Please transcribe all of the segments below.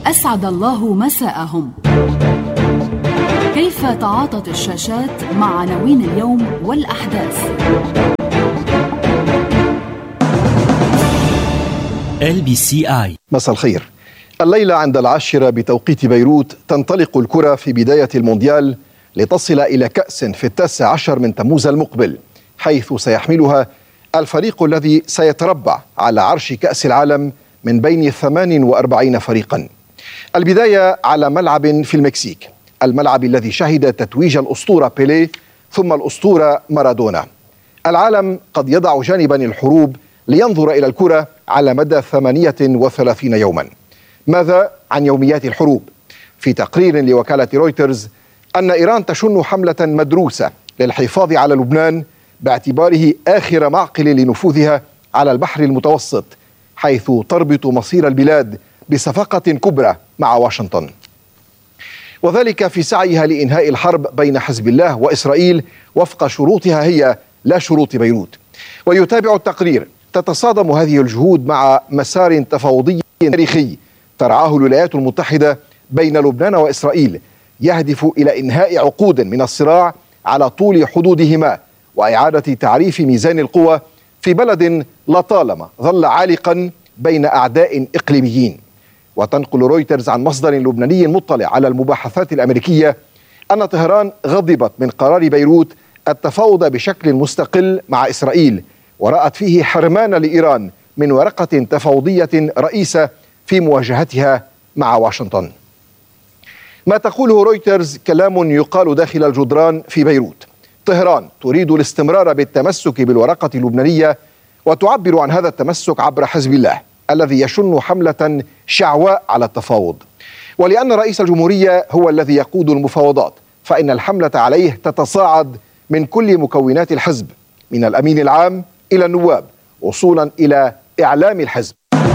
أسعد الله مساءهم. كيف تعاطت الشاشات مع عناوين اليوم والأحداث؟ LBCI. مساء الخير. الليلة عند 10 بتوقيت بيروت تنطلق الكرة في بداية المونديال لتصل إلى كأس في 19 من تموز المقبل، حيث سيحملها الفريق الذي سيتربع على عرش كأس العالم من بين 48 فريقا. البداية على ملعب في المكسيك، الملعب الذي شهد تتويج الأسطورة بيليه ثم الأسطورة مارادونا. العالم قد يضع جانبا الحروب لينظر إلى الكرة على مدى 38 يوما. ماذا عن يوميات الحروب؟ في تقرير لوكالة رويترز أن إيران تشن حملة مدروسة للحفاظ على لبنان باعتباره آخر معقل لنفوذها على البحر المتوسط، حيث تربط مصير البلاد بصفقة كبرى مع واشنطن، وذلك في سعيها لإنهاء الحرب بين حزب الله وإسرائيل وفق شروطها هي لا شروط بيروت. ويتابع التقرير تتصادم هذه الجهود مع مسار تفاوضي تاريخي ترعاه الولايات المتحدة بين لبنان وإسرائيل، يهدف إلى إنهاء عقود من الصراع على طول حدودهما وإعادة تعريف ميزان القوى في بلد لطالما ظل عالقا بين أعداء إقليميين. وتنقل رويترز عن مصدر لبناني مطلع على المباحثات الأمريكية أن طهران غضبت من قرار بيروت التفاوض بشكل مستقل مع إسرائيل، ورأت فيه حرمان لإيران من ورقة تفاوضية رئيسة في مواجهتها مع واشنطن. ما تقوله رويترز كلام يقال داخل الجدران في بيروت. طهران تريد الاستمرار بالتمسك بالورقة اللبنانية، وتعبر عن هذا التمسك عبر حزب الله الذي يشن حملة شعواء على التفاوض. ولأن رئيس الجمهورية هو الذي يقود المفاوضات، فإن الحملة عليه تتصاعد من كل مكونات الحزب، من الأمين العام إلى النواب، وصولا إلى إعلام الحزب.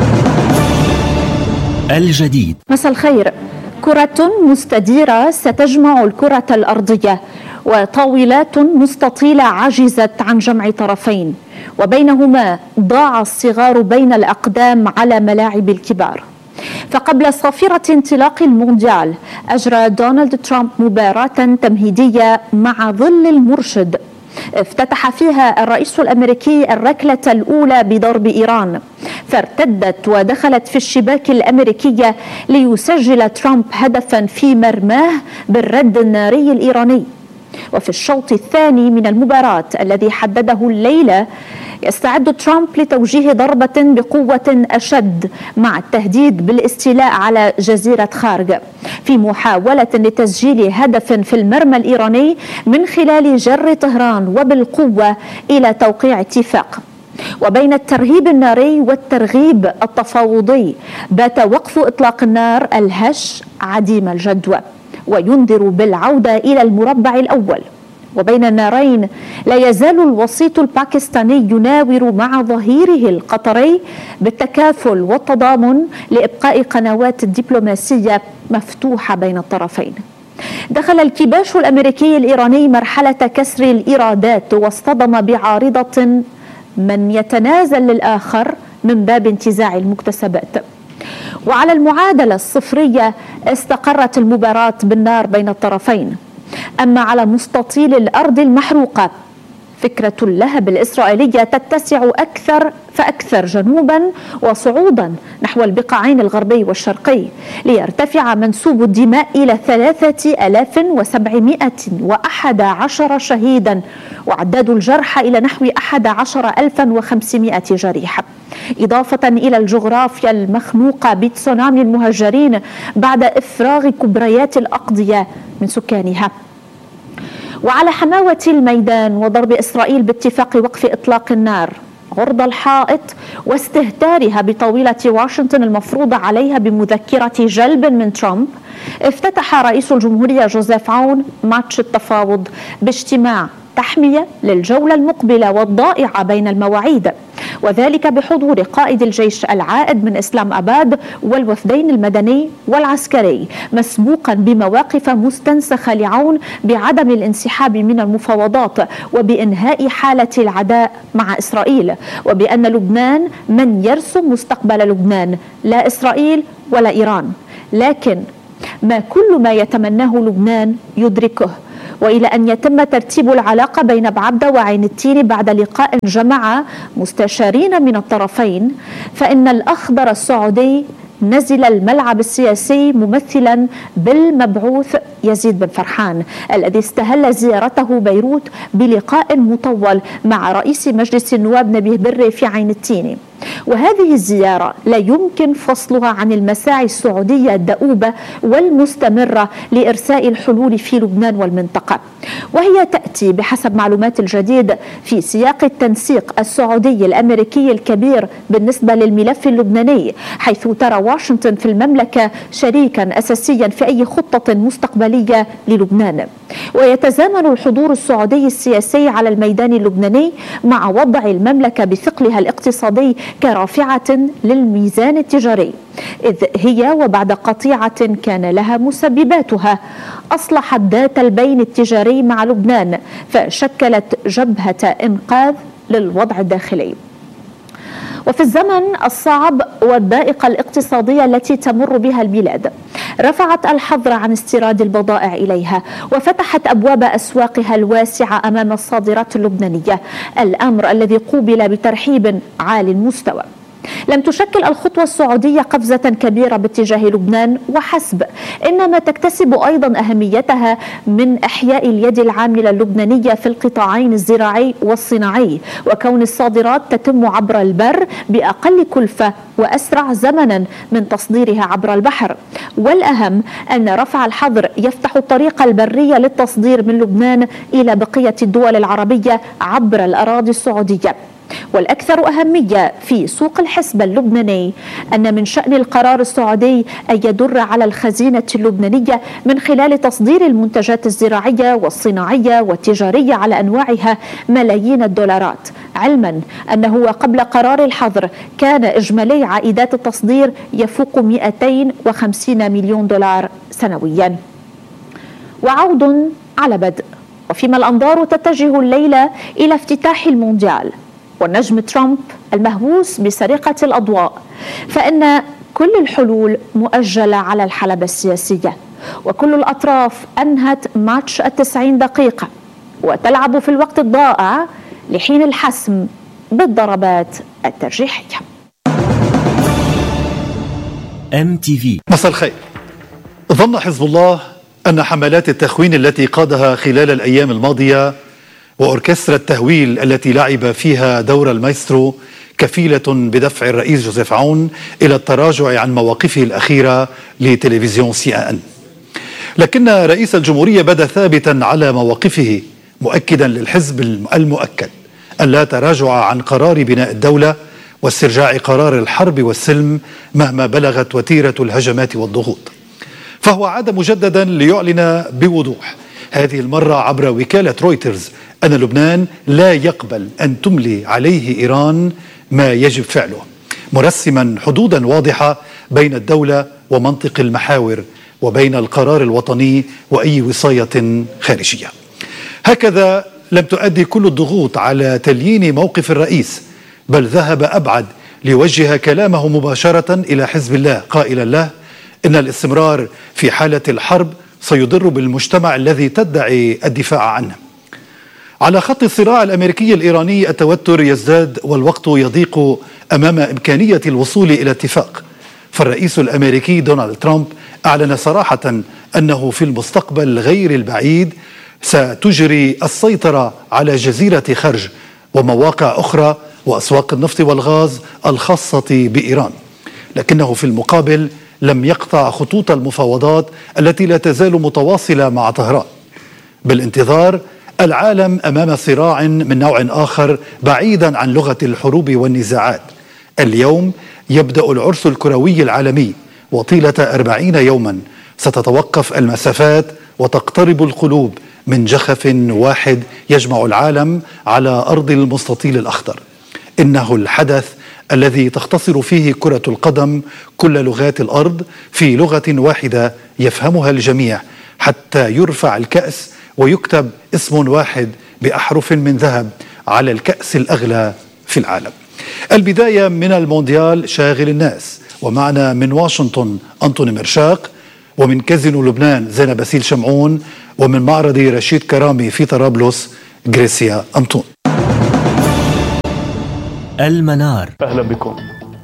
الجديد. مساء الخير. كرة مستديرة ستجمع الكرة الأرضية، وطاولات مستطيلة عجزت عن جمع طرفين، وبينهما ضاع الصغار بين الأقدام على ملاعب الكبار. فقبل صافرة انطلاق المونديال أجرى دونالد ترامب مباراة تمهيدية مع ظل المرشد، افتتح فيها الرئيس الأمريكي الركلة الأولى بضرب إيران، فارتدت ودخلت في الشباك الأمريكية ليسجل ترامب هدفا في مرماه بالرد الناري الإيراني. وفي الشوط الثاني من المباراة الذي حدده الليلة يستعد ترامب لتوجيه ضربة بقوة أشد مع التهديد بالاستيلاء على جزيرة خارج، في محاولة لتسجيل هدف في المرمى الإيراني من خلال جر طهران وبالقوة إلى توقيع اتفاق. وبين الترهيب الناري والترغيب التفاوضي بات وقف إطلاق النار الهش عديم الجدوى، وينذر بالعودة إلى المربع الأول. وبين النارين لا يزال الوسيط الباكستاني يناور مع ظهيره القطري بالتكافل والتضامن لإبقاء قنوات الدبلوماسية مفتوحة بين الطرفين. دخل الكباش الأمريكي الإيراني مرحلة كسر الإيرادات، واصطدم بعارضة من يتنازل للآخر من باب انتزاع المكتسبات. وعلى المعادلة الصفرية استقرت المباراة بالنار بين الطرفين. أما على مستطيل الأرض المحروقة فكرة اللهب الإسرائيلية تتسع أكثر فأكثر جنوبا وصعودا نحو البقاعين الغربي والشرقي، ليرتفع منسوب الدماء إلى 3711 شهيدا، وعداد الجرحى إلى نحو 11500 جريح، إضافة إلى الجغرافيا المخنوقة بتسونامي المهاجرين بعد إفراغ كبريات الأقضية من سكانها. وعلى حماوة الميدان وضرب إسرائيل باتفاق وقف إطلاق النار عرض الحائط واستهتارها بطاولة واشنطن المفروض عليها بمذكرة جلب من ترامب، افتتح رئيس الجمهورية جوزيف عون ماتش التفاوض باجتماع تحمية للجولة المقبلة والضائعة بين المواعيد، وذلك بحضور قائد الجيش العائد من إسلام أباد والوفدين المدني والعسكري، مسبوقا بمواقف مستنسخة لعون بعدم الانسحاب من المفاوضات وبإنهاء حالة العداء مع إسرائيل، وبأن لبنان من يرسم مستقبل لبنان لا إسرائيل ولا إيران. لكن ما كل ما يتمناه لبنان يدركه. وإلى أن يتم ترتيب العلاقة بين بعبدة وعين التين بعد لقاء جمع مستشارين من الطرفين، فإن الأخضر السعودي نزل الملعب السياسي ممثلا بالمبعوث يزيد بن فرحان الذي استهل زيارته بيروت بلقاء مطول مع رئيس مجلس النواب نبيه بري في عين التين. وهذه الزيارة لا يمكن فصلها عن المساعي السعودية الدؤوبة والمستمرة لإرساء الحلول في لبنان والمنطقة، وهي تأتي بحسب معلومات الجديد في سياق التنسيق السعودي الأمريكي الكبير بالنسبة للملف اللبناني، حيث ترى واشنطن في المملكة شريكا أساسيا في أي خطة مستقبلية للبنان. ويتزامن الحضور السعودي السياسي على الميدان اللبناني مع وضع المملكة بثقلها الاقتصادي كرافعة للميزان التجاري، إذ هي وبعد قطيعة كان لها مسبباتها أصلحت ذات البين التجاري مع لبنان، فشكلت جبهة إنقاذ للوضع الداخلي. وفي الزمن الصعب والضائقة الاقتصادية التي تمر بها البلاد، رفعت الحظر عن استيراد البضائع إليها وفتحت أبواب أسواقها الواسعة أمام الصادرات اللبنانية، الأمر الذي قوبل بترحيب عالي المستوى. لم تشكل الخطوة السعودية قفزة كبيرة باتجاه لبنان وحسب، إنما تكتسب أيضا أهميتها من إحياء اليد العاملة اللبنانية في القطاعين الزراعي والصناعي، وكون الصادرات تتم عبر البر بأقل كلفة وأسرع زمنا من تصديرها عبر البحر. والأهم أن رفع الحظر يفتح الطريق البرية للتصدير من لبنان إلى بقية الدول العربية عبر الأراضي السعودية. والأكثر أهمية في سوق الحسبة اللبناني أن من شأن القرار السعودي أن يدر على الخزينة اللبنانية من خلال تصدير المنتجات الزراعية والصناعية والتجارية على أنواعها ملايين الدولارات، علما أنه وقبل قرار الحظر كان إجمالي عائدات التصدير يفوق 250 مليون دولار سنويا. وعود على بدء، وفيما الأنظار تتجه الليلة إلى افتتاح المونديال والنجم ترامب المهووس بسرقة الأضواء، فإن كل الحلول مؤجلة على الحلبة السياسية، وكل الأطراف أنهت ماتش 90 دقيقة وتلعب في الوقت الضائع لحين الحسم بالضربات الترجيحية. MTV. مساء الخير. ظن حزب الله أن حملات التخوين التي قادها خلال الأيام الماضية وأوركسترا التهويل التي لعب فيها دور المايسترو كفيلة بدفع الرئيس جوزيف عون إلى التراجع عن مواقفه الأخيرة لتلفزيون CNN. لكن رئيس الجمهورية بدا ثابتا على مواقفه، مؤكدا للحزب المؤكد أن لا تراجع عن قرار بناء الدولة واسترجاع قرار الحرب والسلم مهما بلغت وتيرة الهجمات والضغوط. فهو عاد مجددا ليعلن بوضوح، هذه المرة عبر وكالة رويترز، أن لبنان لا يقبل أن تملي عليه إيران ما يجب فعله، مرسما حدودا واضحة بين الدولة ومنطق المحاور وبين القرار الوطني وأي وصاية خارجية. هكذا لم تؤدي كل الضغوط على تليين موقف الرئيس، بل ذهب أبعد ليوجه كلامه مباشرة إلى حزب الله، قائلا له إن الاستمرار في حالة الحرب سيضر بالمجتمع الذي تدعي الدفاع عنه. على خط الصراع الأمريكي الإيراني التوتر يزداد والوقت يضيق أمام إمكانية الوصول إلى اتفاق، فالرئيس الأمريكي دونالد ترامب أعلن صراحة أنه في المستقبل غير البعيد ستجري السيطرة على جزيرة خرج ومواقع أخرى وأسواق النفط والغاز الخاصة بإيران، لكنه في المقابل لم يقطع خطوط المفاوضات التي لا تزال متواصلة مع طهران. بالانتظار العالم أمام صراع من نوع آخر بعيدا عن لغة الحروب والنزاعات. اليوم يبدأ العرس الكروي العالمي، وطيلة 40 يوما ستتوقف المسافات وتقترب القلوب من جخف واحد يجمع العالم على أرض المستطيل الأخضر. إنه الحدث الذي تختصر فيه كرة القدم كل لغات الأرض في لغة واحدة يفهمها الجميع، حتى يرفع الكأس ويكتب اسم واحد بأحرف من ذهب على الكأس الأغلى في العالم. البداية من المونديال شاغل الناس، ومعنا من واشنطن أنطوني مرشاق، ومن كازينو لبنان زينب باسيل شمعون، ومن معرض رشيد كرامي في طرابلس غريسيا أنطون. المنار. أهلا بكم.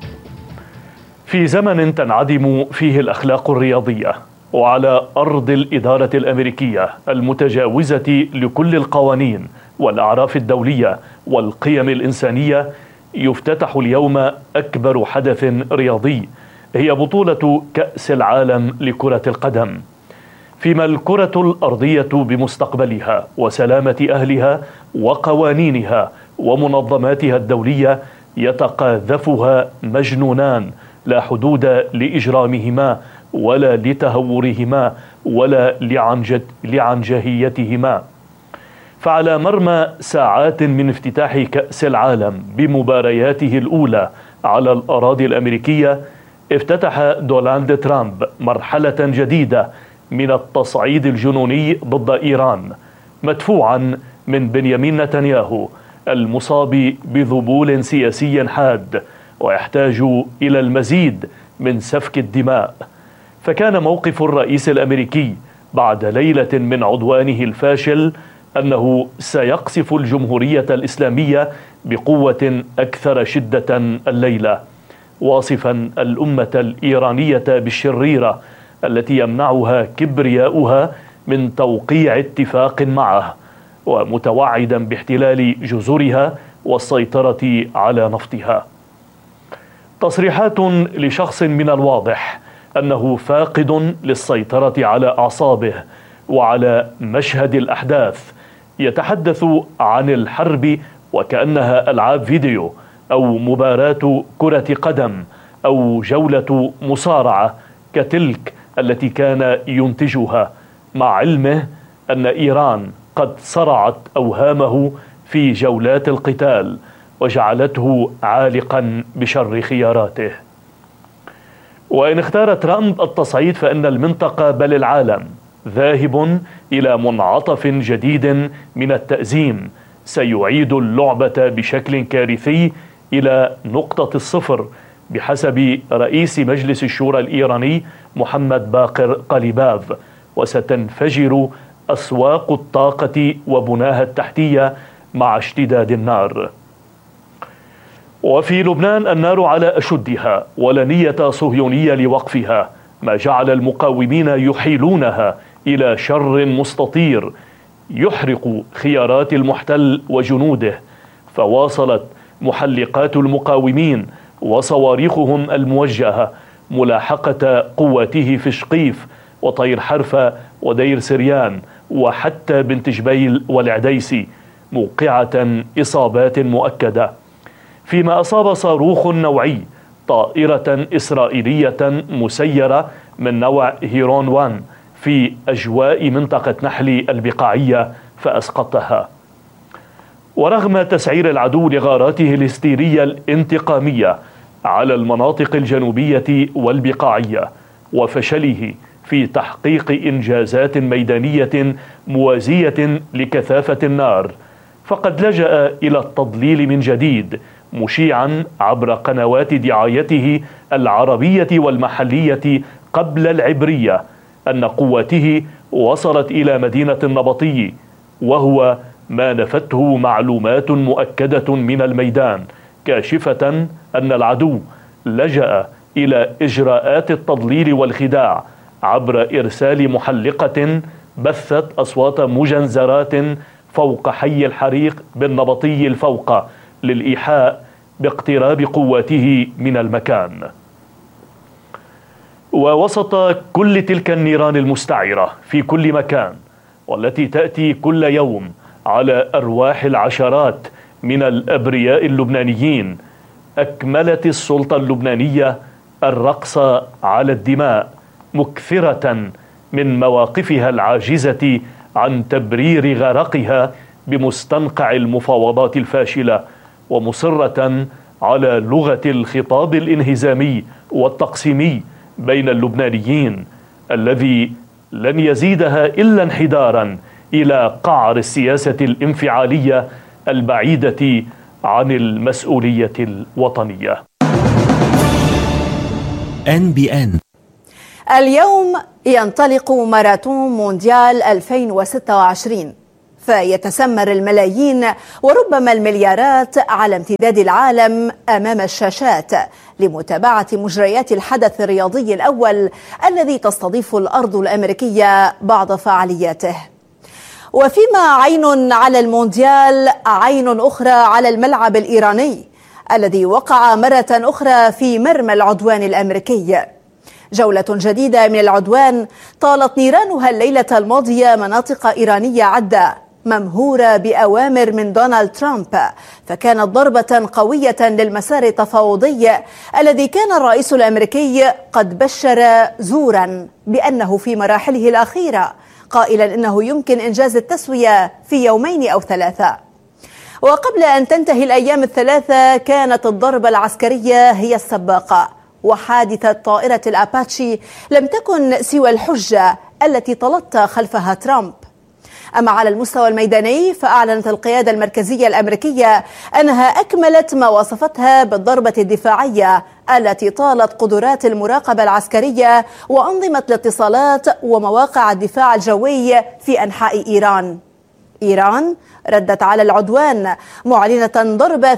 في زمن تنعدم فيه الأخلاق الرياضية، وعلى أرض الإدارة الأمريكية المتجاوزة لكل القوانين والأعراف الدولية والقيم الإنسانية، يفتتح اليوم أكبر حدث رياضي، هي بطولة كأس العالم لكرة القدم. فيما الكرة الأرضية بمستقبلها وسلامة أهلها وقوانينها ومنظماتها الدولية يتقاذفها مجنونان لا حدود لإجرامهما ولا لتهورهما ولا لعنجهيتهما. فعلى مرمى ساعات من افتتاح كأس العالم بمبارياته الأولى على الأراضي الأمريكية، افتتح دونالد ترامب مرحلة جديدة من التصعيد الجنوني ضد إيران، مدفوعا من بنيامين نتنياهو المصاب بذبول سياسي حاد ويحتاج إلى المزيد من سفك الدماء. فكان موقف الرئيس الأمريكي بعد ليلة من عدوانه الفاشل أنه سيقصف الجمهورية الإسلامية بقوة أكثر شدة الليلة، واصفا الأمة الإيرانية بالشريرة التي يمنعها كبرياؤها من توقيع اتفاق معه، ومتوعدا باحتلال جزرها والسيطرة على نفطها. تصريحات لشخص من الواضح أنه فاقد للسيطرة على أعصابه وعلى مشهد الأحداث، يتحدث عن الحرب وكأنها ألعاب فيديو أو مباراة كرة قدم أو جولة مصارعة كتلك التي كان ينتجها، مع علمه أن إيران قد صرعت أوهامه في جولات القتال وجعلته عالقا بشر خياراته. وإن اختار ترامب التصعيد فإن المنطقة بل العالم ذاهب إلى منعطف جديد من التأزيم سيعيد اللعبة بشكل كارثي إلى نقطة الصفر بحسب رئيس مجلس الشورى الإيراني محمد باقر قليباف، وستنفجر أسواق الطاقة وبناها التحتية مع اشتداد النار. وفي لبنان النار على أشدها ولا نية صهيونية لوقفها، ما جعل المقاومين يحيلونها إلى شر مستطير يحرق خيارات المحتل وجنوده. فواصلت محلقات المقاومين وصواريخهم الموجهة ملاحقة قواته في شقيف وطير حرفة ودير سريان وحتى بنت جبيل والعديسي، موقعة إصابات مؤكدة. فيما أصاب صاروخ نوعي طائرة إسرائيلية مسيرة من نوع هيرون 1 في أجواء منطقة نحل البقاعية فأسقطها. ورغم تسعير العدو لغاراته الهستيرية الانتقامية على المناطق الجنوبية والبقاعية وفشله في تحقيق إنجازات ميدانية موازية لكثافة النار، فقد لجأ إلى التضليل من جديد، مشيعا عبر قنوات دعايته العربية والمحلية قبل العبرية أن قواته وصلت إلى مدينة النبطي، وهو ما نفته معلومات مؤكدة من الميدان كاشفة أن العدو لجأ إلى إجراءات التضليل والخداع عبر إرسال محلقة بثت أصوات مجنزرات فوق حي الحريق بالنبطي الفوق للإيحاء باقتراب قواته من المكان. ووسط كل تلك النيران المستعرة في كل مكان والتي تأتي كل يوم على أرواح العشرات من الأبرياء اللبنانيين، أكملت السلطة اللبنانية الرقص على الدماء، مكثرة من مواقفها العاجزة عن تبرير غرقها بمستنقع المفاوضات الفاشلة، ومصرة على لغة الخطاب الانهزامي والتقسيمي بين اللبنانيين الذي لن يزيدها إلا انحدارا إلى قعر السياسة الانفعالية البعيدة عن المسؤولية الوطنية. NBN. اليوم ينطلق ماراثون مونديال 2026، فيتسمر الملايين وربما المليارات على امتداد العالم أمام الشاشات لمتابعة مجريات الحدث الرياضي الأول الذي تستضيف الأرض الأمريكية بعد فعالياته. وفيما عين على المونديال، عين أخرى على الملعب الإيراني الذي وقع مرة أخرى في مرمى العدوان الأمريكي. جولة جديدة من العدوان طالت نيرانها الليلة الماضية مناطق إيرانية عدة ممهورة بأوامر من دونالد ترامب، فكانت ضربة قوية للمسار التفاوضي الذي كان الرئيس الأمريكي قد بشر زورا بأنه في مراحله الأخيرة، قائلا إنه يمكن إنجاز التسوية في 2 أو 3. وقبل أن تنتهي الأيام الثلاثة كانت الضربة العسكرية هي السباقة، وحادثة طائرة الأباتشي لم تكن سوى الحجة التي تلطى خلفها ترامب. أما على المستوى الميداني فأعلنت القيادة المركزية الأمريكية أنها أكملت ما وصفتها بالضربة الدفاعية التي طالت قدرات المراقبة العسكرية وأنظمة الاتصالات ومواقع الدفاع الجوي في أنحاء إيران. إيران ردت على العدوان معلنة ضرب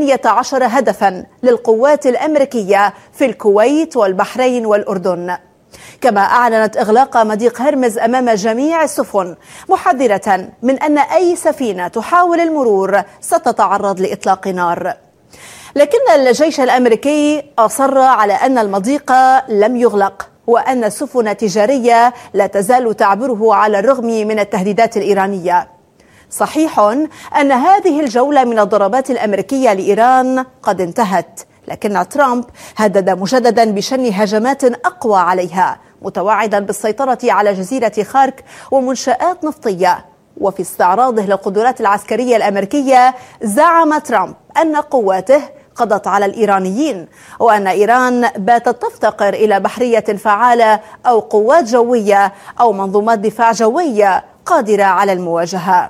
18 هدفا للقوات الأمريكية في الكويت والبحرين والأردن، كما أعلنت إغلاق مضيق هرمز أمام جميع السفن، محذرة من أن أي سفينة تحاول المرور ستتعرض لإطلاق نار. لكن الجيش الأمريكي أصر على أن المضيق لم يغلق وأن السفن التجارية لا تزال تعبره على الرغم من التهديدات الإيرانية. صحيح أن هذه الجولة من الضربات الأمريكية لإيران قد انتهت، لكن ترامب هدد مجددا بشن هجمات أقوى عليها، متوعدا بالسيطرة على جزيرة خارك ومنشآت نفطية. وفي استعراضه للقدرات العسكرية الأمريكية زعم ترامب أن قواته قضت على الإيرانيين، وأن إيران باتت تفتقر إلى بحرية فعالة أو قوات جوية أو منظومات دفاع جوية قادرة على المواجهة.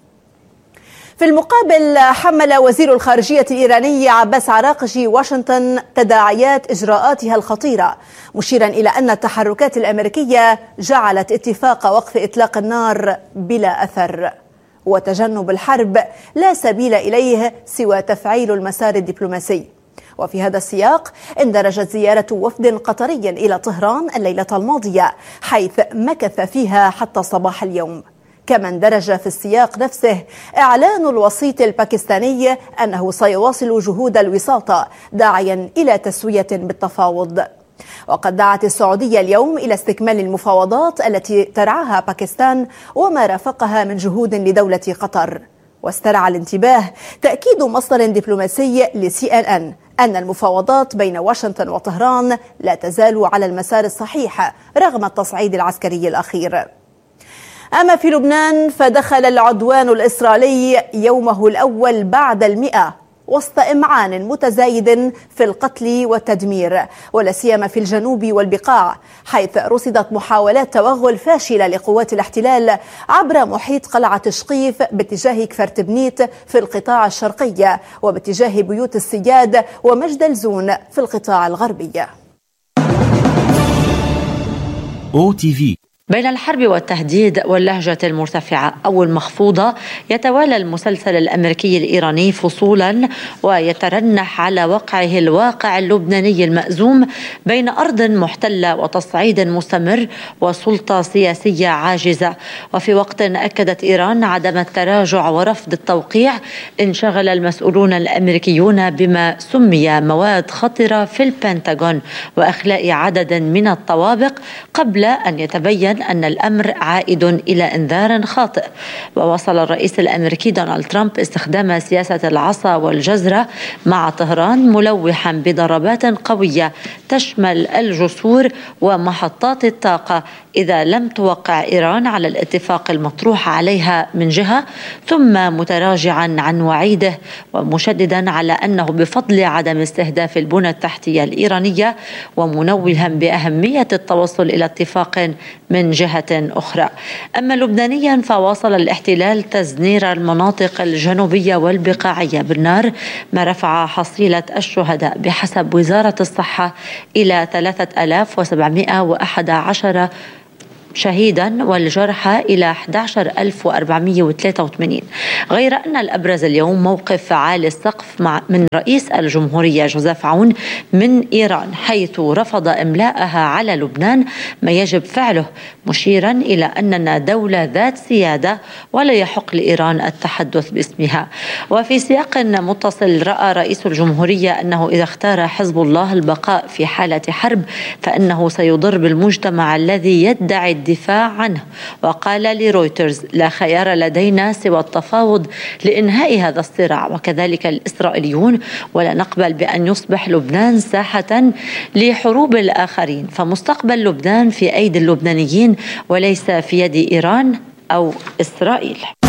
في المقابل حمل وزير الخارجية الإيراني عباس عراقجي واشنطن تداعيات إجراءاتها الخطيرة، مشيرا إلى أن التحركات الأمريكية جعلت اتفاق وقف إطلاق النار بلا أثر، وتجنب الحرب لا سبيل إليه سوى تفعيل المسار الدبلوماسي. وفي هذا السياق اندرجت زيارة وفد قطري إلى طهران الليلة الماضية، حيث مكث فيها حتى صباح اليوم. كما اندرج في السياق نفسه إعلان الوسيط الباكستاني أنه سيواصل جهود الوساطة، داعيا إلى تسوية بالتفاوض. وقد دعت السعودية اليوم إلى استكمال المفاوضات التي ترعاها باكستان وما رافقها من جهود لدولة قطر. واسترعى الانتباه تأكيد مصدر دبلوماسي لCNN أن المفاوضات بين واشنطن وطهران لا تزال على المسار الصحيح رغم التصعيد العسكري الأخير. أما في لبنان فدخل العدوان الإسرائيلي يومه الأول بعد 100 وسط إمعان متزايد في القتل والتدمير، ولا سيما في الجنوب والبقاع، حيث رصدت محاولات توغل فاشلة لقوات الاحتلال عبر محيط قلعة شقيف باتجاه كفرتبنيت في القطاع الشرقي، وباتجاه بيوت السياد ومجد الزون في القطاع الغربي. OTV. بين الحرب والتهديد واللهجة المرتفعة أو المخفوضة، يتوالى المسلسل الأمريكي الإيراني فصولا ويترنح على وقعه الواقع اللبناني المأزوم بين أرض محتلة وتصعيد مستمر وسلطة سياسية عاجزة. وفي وقت أكدت إيران عدم التراجع ورفض التوقيع، انشغل المسؤولون الأمريكيون بما سمي مواد خطرة في البنتاغون وإخلاء عدد من الطوابق قبل أن يتبين أن الأمر عائد إلى إنذار خاطئ. ووصل الرئيس الأمريكي دونالد ترامب استخدام سياسة العصا والجزرة مع طهران، ملوحا بضربات قوية تشمل الجسور ومحطات الطاقة إذا لم توقع إيران على الاتفاق المطروح عليها من جهة، ثم متراجعا عن وعيده ومشددا على أنه بفضل عدم استهداف البنى التحتية الإيرانية، ومنوها بأهمية التوصل إلى اتفاق من من جهة أخرى. أما لبنانيا فواصل الاحتلال تزنير المناطق الجنوبية والبقاعية بالنار، ما رفع حصيلة الشهداء بحسب وزارة الصحة إلى 3711 شهيدا والجرحى إلى 11483. غير أن الأبرز اليوم موقف عالي السقف من رئيس الجمهورية جوزيف عون من إيران، حيث رفض إملاءها على لبنان ما يجب فعله، مشيرا إلى أننا دولة ذات سيادة ولا يحق لإيران التحدث باسمها. وفي سياق متصل رأى رئيس الجمهورية أنه إذا اختار حزب الله البقاء في حالة حرب فإنه سيضر بالمجتمع الذي يدعي الدفاع عنه، وقال لرويترز: لا خيار لدينا سوى التفاوض لإنهاء هذا الصراع، وكذلك الإسرائيليون، ولا نقبل بأن يصبح لبنان ساحة لحروب الآخرين، فمستقبل لبنان في أيدي اللبنانيين وليس في يد إيران أو إسرائيل.